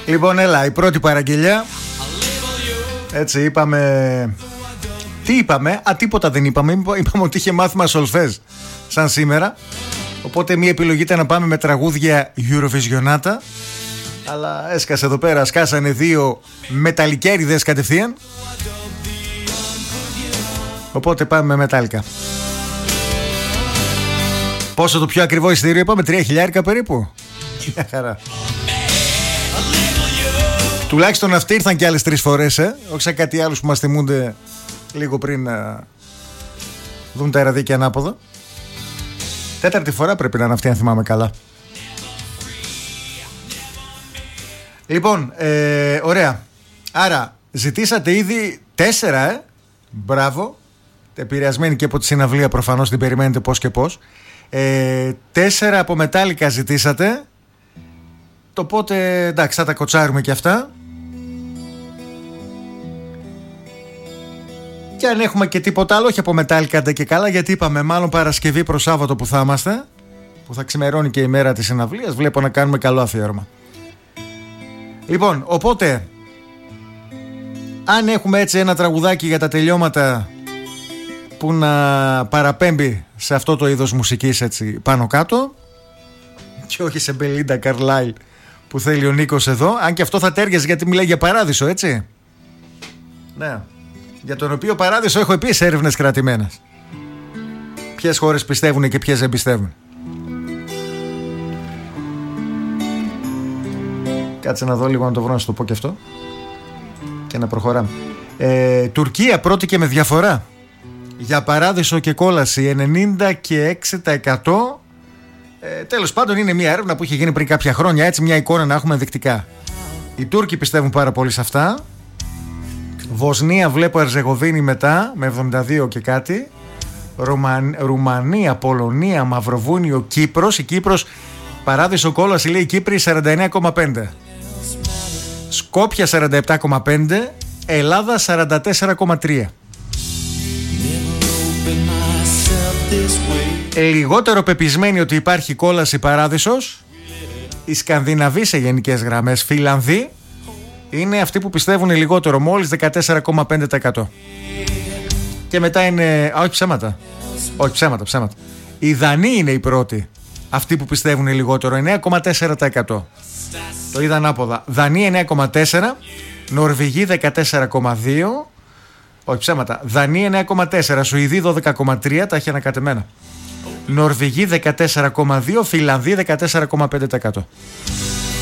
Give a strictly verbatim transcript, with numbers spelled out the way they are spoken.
Λοιπόν, έλα, η πρώτη παραγγελιά. Έτσι, είπαμε. Τι είπαμε? Α, τίποτα δεν είπαμε. Είπαμε ότι είχε μάθημα σολφέζ σαν σήμερα. Οπότε μία επιλογή ήταν να πάμε με τραγούδια Eurovisionata. Αλλά έσκασε εδώ πέρα, σκάσανε δύο μεταλλικέριδες κατευθείαν. Οπότε πάμε με μετάλλικα. Πόσο το πιο ακριβό εισιτήριο είπαμε? Τρία χιλιάρικα περίπου. Μια χαρά. Τουλάχιστον αυτοί ήρθαν και άλλες τρεις φορές, ε. Όχι σαν κάτι άλλους που μας θυμούνται λίγο πριν να δουν τα αεραδίκια ανάποδα. Τέταρτη φορά πρέπει να είναι αυτή, αν θυμάμαι καλά. Λοιπόν, ε, ωραία. Άρα, ζητήσατε ήδη τέσσερα, ε. Μπράβο. Επηρεασμένοι και από τη συναυλία, προφανώς την περιμένετε πώς και πώς. Ε, τέσσερα από μετάλλικα ζητήσατε. Οπότε, εντάξει, θα τα κοτσάρουμε και αυτά. Και αν έχουμε και τίποτα άλλο, όχι από μετάλλικα ντε και καλά, γιατί είπαμε μάλλον Παρασκευή προς Σάββατο που θα είμαστε, που θα ξημερώνει και η μέρα της συναυλίας, βλέπω να κάνουμε καλό αφιέρωμα. Λοιπόν, οπότε, αν έχουμε έτσι ένα τραγουδάκι για τα τελειώματα που να παραπέμπει σε αυτό το είδος μουσικής έτσι πάνω κάτω και όχι σε Μπελίντα Καρλάιλ που θέλει ο Νίκος εδώ, αν και αυτό θα τέριαζε γιατί μιλάει για παράδεισο, έτσι. Ναι. Για τον οποίο παράδεισο έχω επίσης έρευνες κρατημένες. Ποιες χώρες πιστεύουν και ποιες δεν πιστεύουν. Κάτσε να δω λίγο να το βρω να σου το πω και αυτό και να προχωράμε. ε, Τουρκία πρώτη και με διαφορά. Για παράδεισο και κόλαση ενενήντα έξι τοις εκατό. ε, Τέλος πάντων είναι μια έρευνα που είχε γίνει πριν κάποια χρόνια. Έτσι μια εικόνα να έχουμε ενδεικτικά. Οι Τούρκοι πιστεύουν πάρα πολύ σε αυτά. Βοσνία βλέπω Ερζεγοβίνη μετά με εβδομήντα δύο και κάτι. Ρουμαν, Ρουμανία, Πολωνία, Μαυροβούνιο, Κύπρος. Η Κύπρος παράδεισο κόλαση λέει η Κύπρη σαράντα εννέα κόμμα πέντε. Σκόπια σαράντα επτά κόμμα πέντε. Ελλάδα σαράντα τέσσερα κόμμα τρία. Λιγότερο πεπισμένοι ότι υπάρχει κόλαση παράδεισος οι Σκανδιναβοί σε γενικές γραμμές. Φιλανδοί είναι αυτοί που πιστεύουν λιγότερο, μόλις δεκατέσσερα κόμμα πέντε τοις εκατό. Και μετά είναι... Α, όχι ψέματα. Όχι ψέματα, ψέματα. Οι Δανείοι είναι οι πρώτοι. Αυτοί που πιστεύουν λιγότερο, εννέα κόμμα τέσσερα τοις εκατό. Το είδα ανάποδα. Δανείοι εννέα κόμμα τέσσερα, Νορβηγοί δεκατέσσερα κόμμα δύο. Όχι ψέματα. Δανείοι εννέα κόμμα τέσσερα, Σουηδοί δώδεκα κόμμα τρία, τα έχει ανακατεμένα. Νορβηγοί δεκατέσσερα κόμμα δύο, Φιλανδοί δεκατέσσερα κόμμα πέντε τοις εκατό.